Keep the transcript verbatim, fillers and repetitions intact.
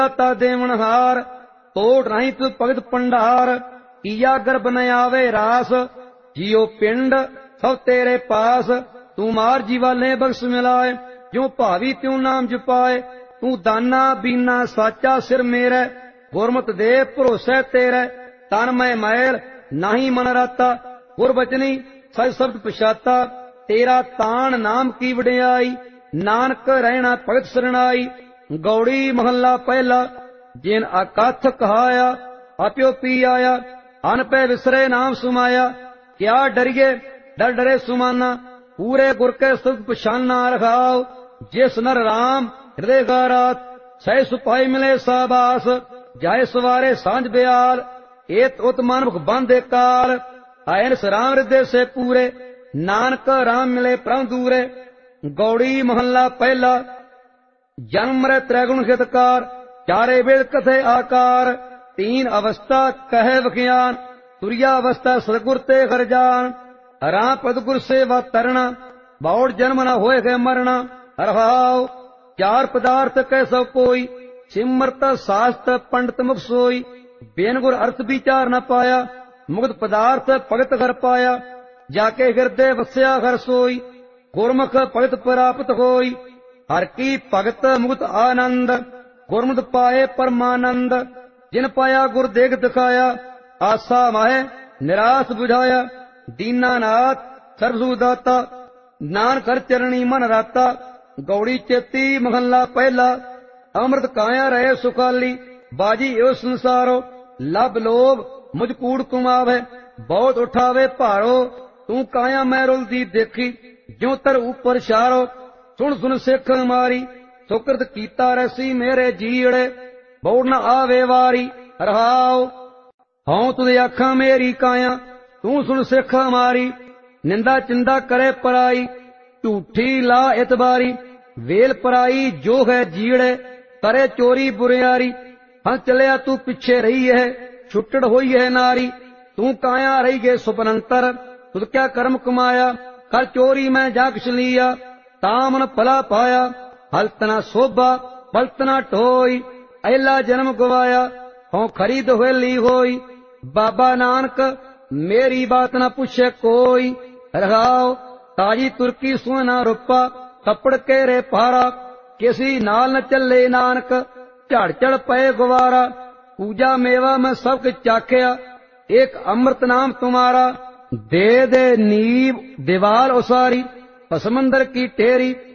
ता देवनहार, तोड़ नहीं तू भगत भंडार। किया गर्भ न आवे रास, जियो पिंड सब तेरे पास। तू मार जीवाले बख्श मिलाए, जो भावी त्यों नाम जपाए। तू दाना बीना साचा सिर मेरे, गुरमत दे भरोसे तेरे। तन मैं मैल नाही मन राता, गुरबचनी सच शब्द पछाता। तेरा तान नाम की वडियाई, नानक रहना भगत सरनाई। गौड़ी महला पहला, जिन अकथ कहाया, आप्यो पी आया। अन पे विसरे नाम सुमाया, क्या डरिए डर डरे सुमाना। पूरे गुर के शब्द पछाना रखाओ, जिस नर राम हृदय का रात। सह सुपाई मिले साबास, जाय सवारे सांझ ब्याल। एत उत मानव बंदे काल, आयन राम हृदय से पूरे। नानक राम मिले परम दूरे। गौड़ी महला पहला, जन्म मरे त्रैगुण हितकार। चारे वेद कथे आकार, तीन अवस्था कहे विज्ञान। तुरिया अवस्था सदगुर ते घर जान। राम पद गुर सेवा तरना, बौड़ जन्म न होए गए मरना। रहाओ चार पदार्थ कैसो कोई, सिमरत शास्त्र पंडित मुख सोई। बेन गुर अर्थ विचार न पाया, मुक्त पदार्थ भगत घर पाया। जाके हृदय वस्या घर सोई, गुरमुख भगत प्राप्त होई। हर की भगत मुक्त आनंद, गुरमुत पाए परमानंद। जिन पाया गुर देख दिखाया, आशा माहे निराश बुझाया। दीनानाथ सर्वसुदाता, नानक हर चरणी मन राता। गौड़ी चेती महला पहला, अमृत काया रहे सुखाली। बाजी एवं संसारो, लब लोभ मुझ कूड़ कुमावे। बहुत उठावे भारो, तू काया मैं रुलदी देखी। ज्यों तर ऊपर शारो, सुन सुन सिख मारी। सुकृत कीता रसी मेरे जीड़े, बौड़ न आवे वारी। रहाओ हूं तुझे आखा मेरी काया, तू सुन सिख मारी। निंदा चिंदा करे पराई, झूठी ला इतबारी। वेल पराई जो है जीड़े, करे चोरी बुरियारी। हाँ चलिया तू पिछे रही है, छुट्टड़ हुई है नारी। तू काया रही गे सुपनंतर, तुझ क्या कर्म कमाया। कर चोरी मैं जा किछ लिया, तामन भला पाया। हलतना शोभा पलतना ढोई, अहला जन्म गवाया। हों खरीद हुएली होई, बाबा नानक मेरी बात न पूछे कोई। रहाओ ताजी तुर्की सुना रुपा, कपड़ केरे पारा। किसी नाल न चले नानक, झड़ झड़ पे गुवारा। पूजा मेवा में सब कुछ चाख्या, एक अमृत नाम तुम्हारा। दे दे नींव दीवार उसारी, समंदर की टेरी।